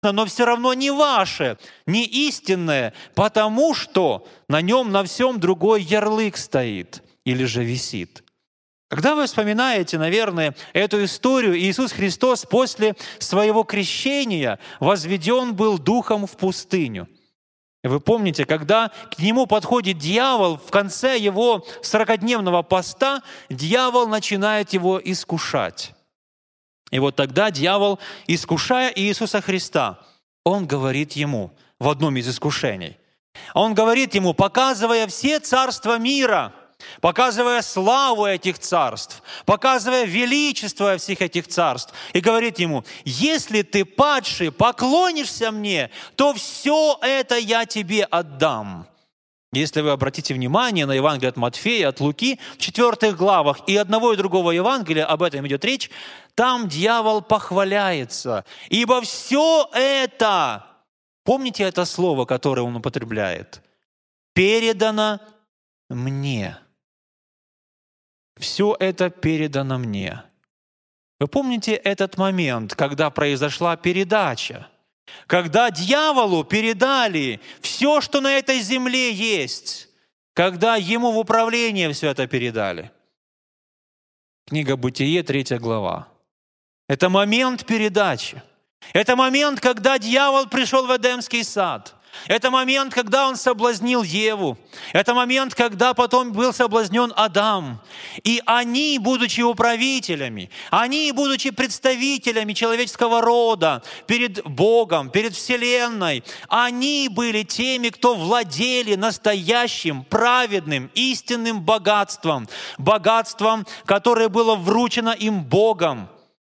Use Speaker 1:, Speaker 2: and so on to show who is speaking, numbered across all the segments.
Speaker 1: но все равно не ваше, не истинное, потому что на нем на всем другой ярлык стоит или же висит. Когда вы вспоминаете, наверное, эту историю, Иисус Христос после своего крещения возведен был Духом в пустыню. И вы помните, когда к нему подходит дьявол, в конце его 40-дневного поста дьявол начинает его искушать. И вот тогда дьявол, искушая Иисуса Христа, он говорит ему в одном из искушений, он говорит ему, показывая все царства мира, показывая славу этих царств, показывая величество всех этих царств, и говорит ему, если ты, падший, поклонишься мне, то все это я тебе отдам. Если вы обратите внимание на Евангелие от Матфея, от Луки, в 4 главах и одного и другого Евангелия, об этом идет речь, там дьявол похваляется. Ибо все это, помните это слово, которое он употребляет? Передано мне. Все это передано мне. Вы помните этот момент, когда произошла передача? Когда дьяволу передали все, что на этой земле есть, когда ему в управление все это передали. Книга Бытие, 3 глава. Это момент передачи. Это момент, когда дьявол пришел в Эдемский сад. Это момент, когда он соблазнил Еву. Это момент, когда потом был соблазнен Адам. И они, будучи управителями, они, будучи представителями человеческого рода перед Богом, перед Вселенной, они были теми, кто владели настоящим, праведным, истинным богатством. Богатством, которое было вручено им Богом.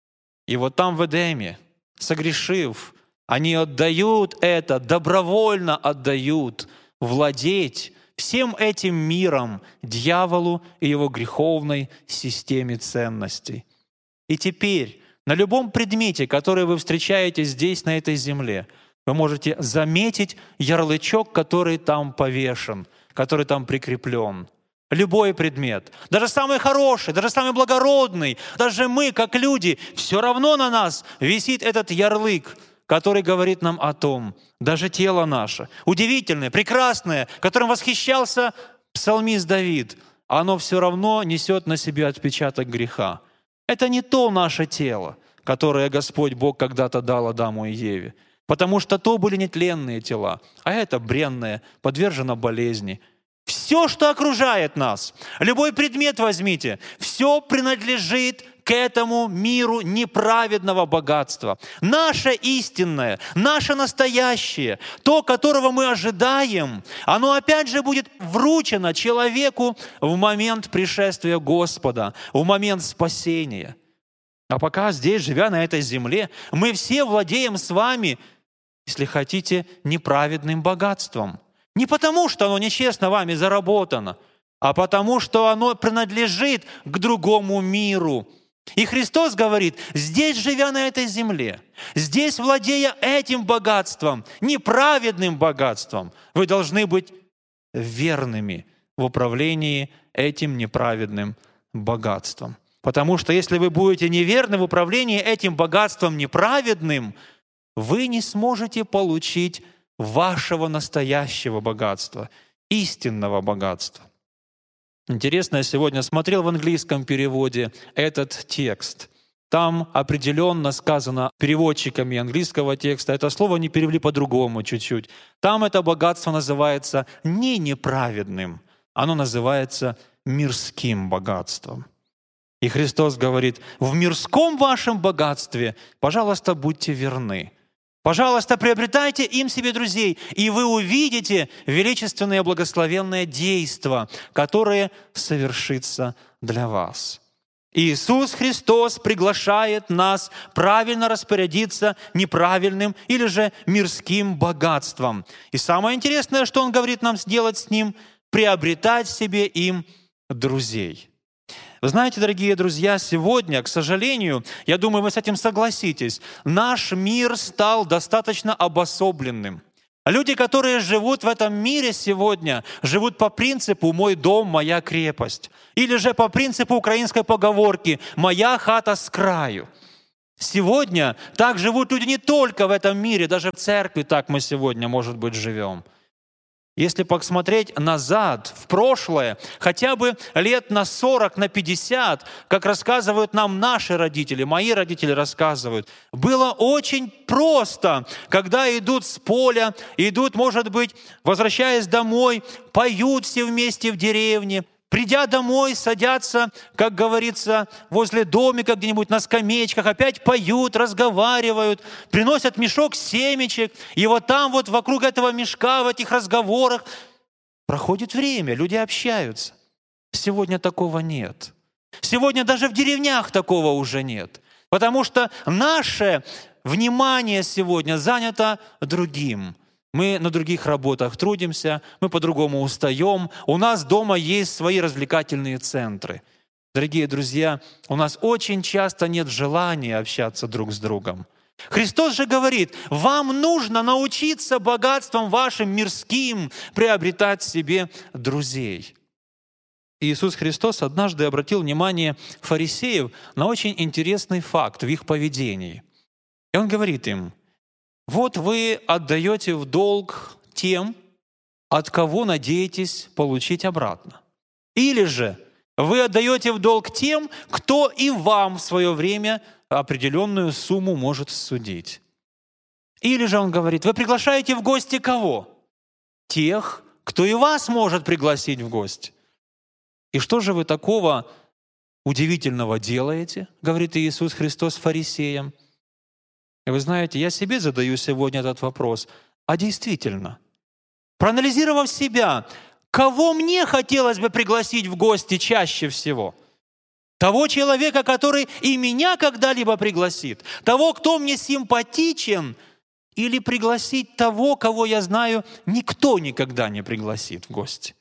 Speaker 1: И вот там в Эдеме, согрешив, они отдают это, добровольно отдают владеть всем этим миром дьяволу и его греховной системе ценностей. И теперь на любом предмете, который вы встречаете здесь, на этой земле, вы можете заметить ярлычок, который там повешен, который там прикреплен. Любой предмет, даже самый хороший, даже самый благородный, даже мы, как люди, все равно на нас висит этот ярлык, который говорит нам о том, даже тело наше, удивительное, прекрасное, которым восхищался псалмист Давид, оно все равно несет на себе отпечаток греха. Это не то наше тело, которое Господь Бог когда-то дал Адаму и Еве, потому что то были нетленные тела, а это бренное, подвержено болезни. Все, что окружает нас, любой предмет возьмите, все принадлежит к этому миру неправедного богатства. Наше истинное, наше настоящее, то, которого мы ожидаем, оно опять же будет вручено человеку в момент пришествия Господа, в момент спасения. А пока здесь, живя на этой земле, мы все владеем с вами, если хотите, неправедным богатством. Не потому, что оно нечестно вами заработано, а потому, что оно принадлежит к другому миру. И Христос говорит, здесь, живя на этой земле, здесь, владея этим богатством, неправедным богатством, вы должны быть верными в управлении этим неправедным богатством. Потому что если вы будете неверны в управлении этим богатством неправедным, вы не сможете получить вашего настоящего богатства, истинного богатства. Интересно, я сегодня смотрел в английском переводе этот текст. Там определенно сказано переводчиками английского текста, это слово они перевели по-другому чуть-чуть. Там это богатство называется не неправедным, оно называется мирским богатством. И Христос говорит, в мирском вашем богатстве, пожалуйста, будьте верны. Пожалуйста, приобретайте им себе друзей, и вы увидите величественное благословенное действо, которое совершится для вас. Иисус Христос приглашает нас правильно распорядиться неправильным или же мирским богатством. И самое интересное, что Он говорит нам сделать с ним, приобретать себе им друзей. Вы знаете, дорогие друзья, сегодня, к сожалению, я думаю, вы с этим согласитесь, наш мир стал достаточно обособленным. Люди, которые живут в этом мире сегодня, живут по принципу «мой дом, моя крепость». Или же по принципу украинской поговорки «моя хата с краю». Сегодня так живут люди не только в этом мире, даже в церкви так мы сегодня, может быть, живем. Если посмотреть назад, в прошлое, хотя бы лет на 40, на 50, как рассказывают нам наши родители, мои родители рассказывают, было очень просто, когда идут с поля, идут, может быть, возвращаясь домой, поют все вместе в деревне, придя домой, садятся, как говорится, возле домика где-нибудь на скамеечках, опять поют, разговаривают, приносят мешок семечек, и вот там вот вокруг этого мешка, в этих разговорах проходит время, люди общаются. Сегодня такого нет. Сегодня даже в деревнях такого уже нет, потому что наше внимание сегодня занято другим. Мы на других работах трудимся, мы по-другому устаем, у нас дома есть свои развлекательные центры. Дорогие друзья, у нас очень часто нет желания общаться друг с другом. Христос же говорит, вам нужно научиться богатством вашим мирским приобретать себе друзей. Иисус Христос однажды обратил внимание фарисеев на очень интересный факт в их поведении. И Он говорит им, вот вы отдаете в долг тем, от кого надеетесь получить обратно. Или же вы отдаете в долг тем, кто и вам в свое время определенную сумму может судить. Или же он говорит, вы приглашаете в гости кого? Тех, кто и вас может пригласить в гости. И что же вы такого удивительного делаете, говорит Иисус Христос фарисеям? И вы знаете, я себе задаю сегодня этот вопрос. А действительно, проанализировав себя, кого мне хотелось бы пригласить в гости чаще всего? Того человека, который и меня когда-либо пригласит? Того, кто мне симпатичен? Или пригласить того, кого я знаю, никто никогда не пригласит в гости?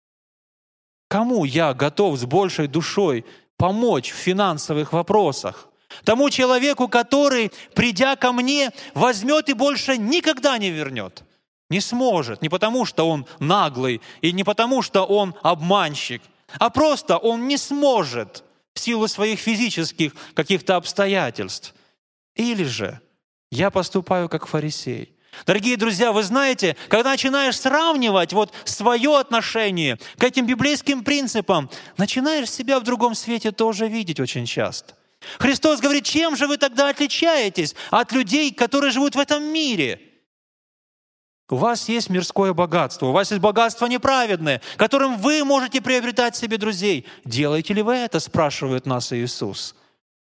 Speaker 1: Кому я готов с большей душой помочь в финансовых вопросах? Тому человеку, который, придя ко мне, возьмет и больше никогда не вернет. Не сможет. Не потому, что он наглый, и не потому, что он обманщик, а просто он не сможет в силу своих физических каких-то обстоятельств. Или же я поступаю как фарисей. Дорогие друзья, вы знаете, когда начинаешь сравнивать вот свое отношение к этим библейским принципам, начинаешь себя в другом свете тоже видеть очень часто. Христос говорит, чем же вы тогда отличаетесь от людей, которые живут в этом мире? У вас есть мирское богатство, у вас есть богатство неправедное, которым вы можете приобретать себе друзей. Делаете ли вы это, спрашивает нас Иисус.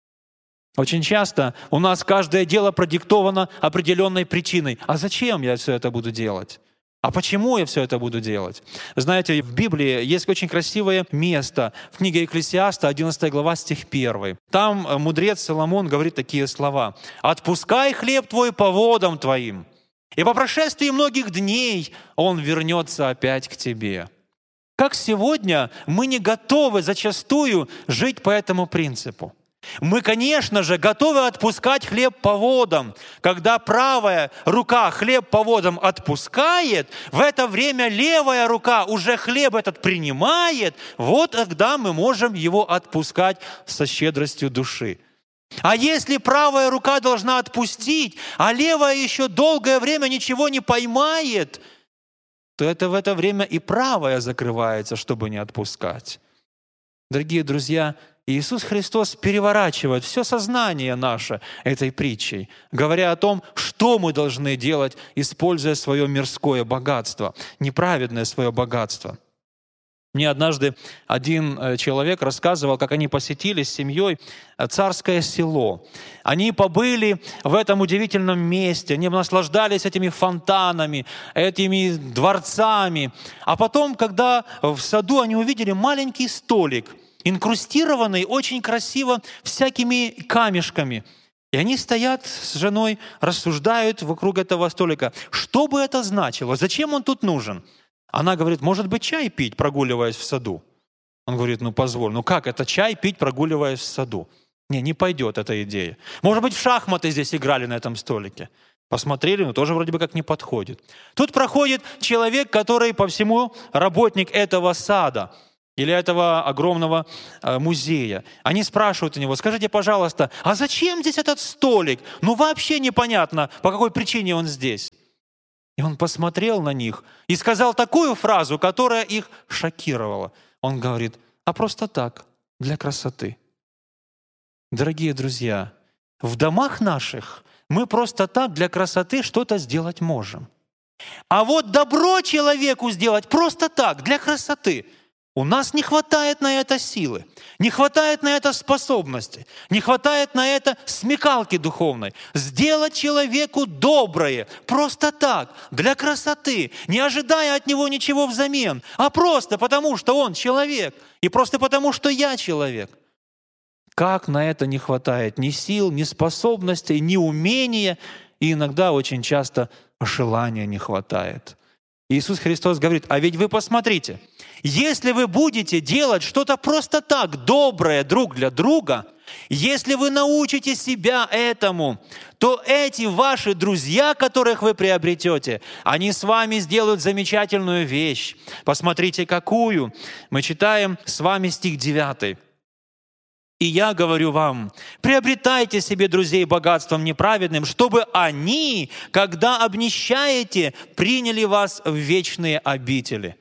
Speaker 1: Очень часто у нас каждое дело продиктовано определенной причиной. А зачем я все это буду делать? А почему я все это буду делать? Знаете, в Библии есть очень красивое место. В книге Екклесиаста, 11 глава, стих 1. Там мудрец Соломон говорит такие слова. «Отпускай хлеб твой по водам твоим, и по прошествии многих дней он вернется опять к тебе». Как сегодня мы не готовы зачастую жить по этому принципу. Мы, конечно же, готовы отпускать хлеб по водам. Когда правая рука хлеб по водам отпускает, в это время левая рука уже хлеб этот принимает, вот тогда мы можем его отпускать со щедростью души. А если правая рука должна отпустить, а левая еще долгое время ничего не поймает, то это в это время и правая закрывается, чтобы не отпускать. Дорогие друзья, Иисус Христос переворачивает все сознание наше этой притчей, говоря о том, что мы должны делать, используя свое мирское богатство, неправедное свое богатство. Мне однажды один человек рассказывал, как они посетили с семьей царское село. Они побыли в этом удивительном месте, они наслаждались этими фонтанами, этими дворцами. А потом, когда в саду они увидели маленький столик, инкрустированный очень красиво всякими камешками. И они стоят с женой, рассуждают вокруг этого столика. Что бы это значило? Зачем он тут нужен? Она говорит, может быть, чай пить, прогуливаясь в саду? Он говорит, ну позволь, ну как это чай пить, прогуливаясь в саду? Не пойдет эта идея. Может быть, в шахматы здесь играли на этом столике. Посмотрели, но тоже вроде бы как не подходит. Тут проходит человек, который по всему работник этого сада. или этого огромного музея. Они спрашивают у него: скажите, пожалуйста, а зачем здесь этот столик? Ну вообще непонятно, по какой причине он здесь. И он посмотрел на них и сказал такую фразу, которая их шокировала. Он говорит: а просто так, для красоты. Дорогие друзья, в домах наших мы просто так для красоты что-то сделать можем. А вот добро человеку сделать просто так, для красоты, у нас не хватает на это силы, не хватает на это способности, не хватает на это смекалки духовной. Сделать человеку доброе просто так, для красоты, не ожидая от него ничего взамен, а просто потому, что он человек, и просто потому, что я человек. Как на это не хватает ни сил, ни способностей, ни умения, и иногда очень часто желания не хватает. Иисус Христос говорит: а ведь вы посмотрите, если вы будете делать что-то просто так, доброе друг для друга, если вы научите себя этому, то эти ваши друзья, которых вы приобретете, они с вами сделают замечательную вещь. Посмотрите, какую. Мы читаем с вами стих 9. «И я говорю вам, приобретайте себе друзей богатством неправедным, чтобы они, когда обнищаете, приняли вас в вечные обители».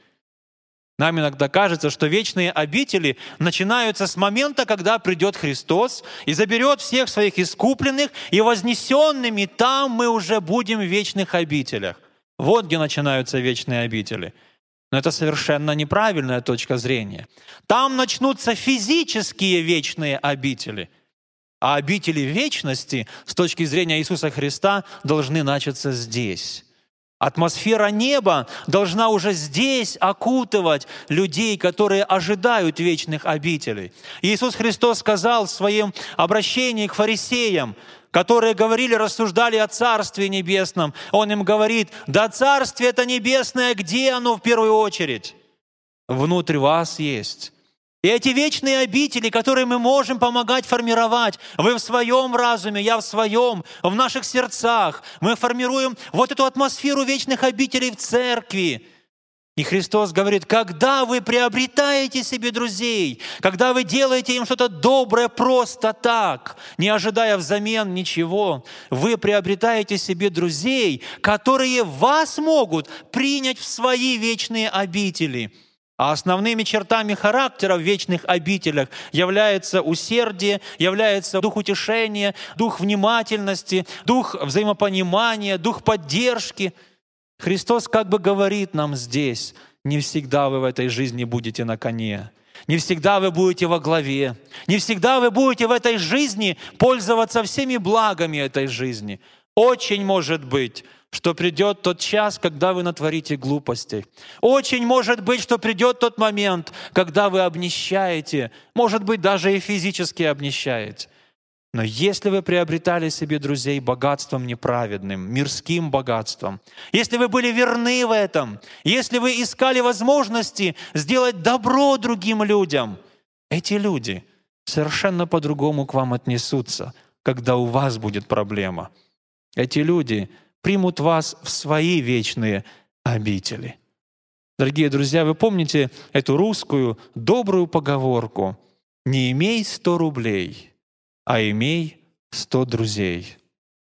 Speaker 1: Нам иногда кажется, что вечные обители начинаются с момента, когда придет Христос и заберет всех своих искупленных, и вознесенными там мы уже будем в вечных обителях. Вот где начинаются вечные обители. Но это совершенно неправильная точка зрения. Там начнутся физические вечные обители. А обители вечности, с точки зрения Иисуса Христа, должны начаться здесь. Атмосфера неба должна уже здесь окутывать людей, которые ожидают вечных обителей. Иисус Христос сказал в своем обращении к фарисеям, которые говорили, рассуждали о Царстве Небесном. Он им говорит: да Царствие это Небесное, где оно в первую очередь? Внутрь вас есть. И эти вечные обители, которые мы можем помогать формировать, вы в своем разуме, я в своем, в наших сердцах, мы формируем вот эту атмосферу вечных обителей в церкви. И Христос говорит: когда вы приобретаете себе друзей, когда вы делаете им что-то доброе просто так, не ожидая взамен ничего, вы приобретаете себе друзей, которые вас могут принять в свои вечные обители. А основными чертами характера в вечных обителях является усердие, является дух утешения, дух внимательности, дух взаимопонимания, дух поддержки. Христос как бы говорит нам здесь: не всегда вы в этой жизни будете на коне, не всегда вы будете во главе, не всегда вы будете в этой жизни пользоваться всеми благами этой жизни. Очень может быть, что придет тот час, когда вы натворите глупостей. Очень может быть, что придет тот момент, когда вы обнищаете, может быть, даже и физически обнищаете. Но если вы приобретали себе друзей богатством неправедным, мирским богатством, если вы были верны в этом, если вы искали возможности сделать добро другим людям, эти люди совершенно по-другому к вам отнесутся, когда у вас будет проблема. Эти люди примут вас в свои вечные обители. Дорогие друзья, вы помните эту русскую добрую поговорку: «Не имей 100 рублей, а имей 100 друзей».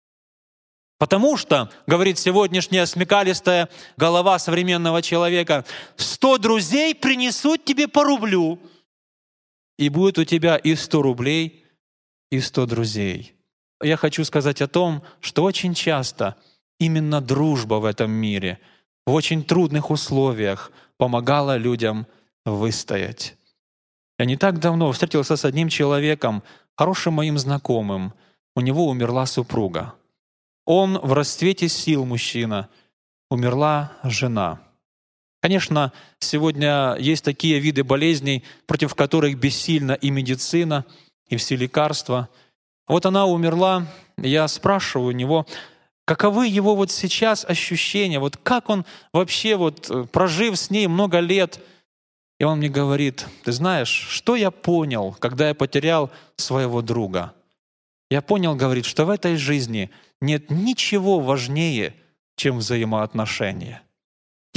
Speaker 1: Потому что, говорит сегодняшняя смекалистая голова современного человека, 100 друзей принесут тебе по рублю, и будет у тебя и 100 рублей, и 100 друзей. Я хочу сказать о том, что очень часто именно дружба в этом мире в очень трудных условиях помогала людям выстоять. Я не так давно встретился с одним человеком, хорошим моим знакомым. У него умерла супруга. Он в расцвете сил мужчина. Умерла жена. Конечно, сегодня есть такие виды болезней, против которых бессильна и медицина, и все лекарства. Вот она умерла, я спрашиваю у него, каковы его вот сейчас ощущения, вот как он вообще, вот прожив с ней много лет, и он мне говорит: ты знаешь, что я понял, когда я потерял своего друга? Я понял, говорит, что в этой жизни нет ничего важнее, чем взаимоотношения.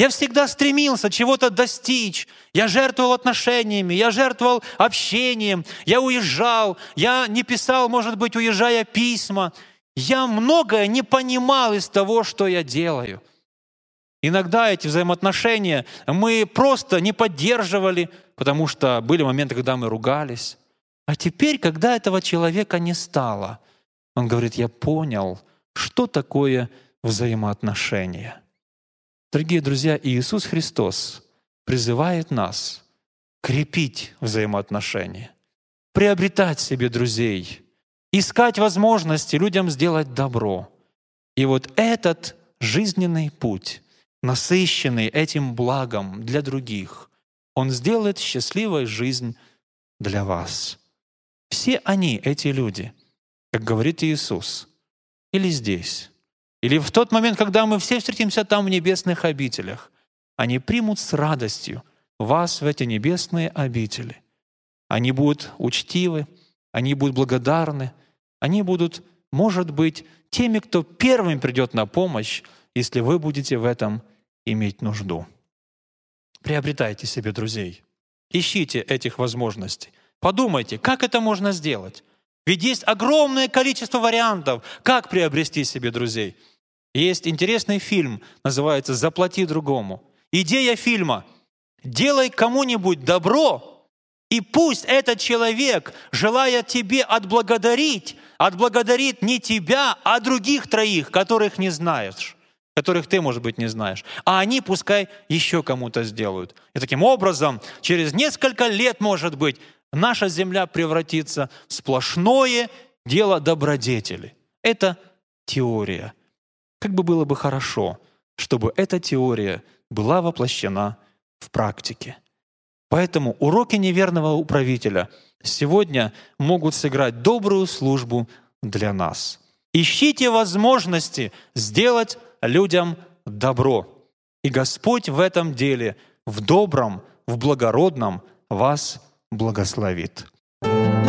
Speaker 1: Я всегда стремился чего-то достичь. Я жертвовал отношениями, я жертвовал общением, я уезжал, я не писал, может быть, уезжая письма. Я многое не понимал из того, что я делаю. Иногда эти взаимоотношения мы просто не поддерживали, потому что были моменты, когда мы ругались. А теперь, когда этого человека не стало, он говорит: я понял, что такое взаимоотношения. Дорогие друзья, Иисус Христос призывает нас крепить взаимоотношения, приобретать себе друзей, искать возможности людям сделать добро. И вот этот жизненный путь, насыщенный этим благом для других, он сделает счастливой жизнь для вас. Все они, эти люди, как говорит Иисус, или здесь, или в тот момент, когда мы все встретимся там в небесных обителях, они примут с радостью вас в эти небесные обители. Они будут учтивы, они будут благодарны, они будут, может быть, теми, кто первым придет на помощь, если вы будете в этом иметь нужду. Приобретайте себе друзей. Ищите этих возможностей. Подумайте, как это можно сделать. Ведь есть огромное количество вариантов, как приобрести себе друзей. Есть интересный фильм, называется «Заплати другому». Идея фильма: делай кому-нибудь добро, и пусть этот человек, желая тебе отблагодарить не тебя, а других троих, которых не знаешь, которых ты, может быть, не знаешь. А они пускай еще кому-то сделают. И таким образом, через несколько лет, может быть, наша земля превратится в сплошное дело добродетели. Это теория. Как бы было бы хорошо, чтобы эта теория была воплощена в практике. Поэтому уроки неверного управителя сегодня могут сыграть добрую службу для нас. Ищите возможности сделать людям добро. И Господь в этом деле, в добром, в благородном вас благословит.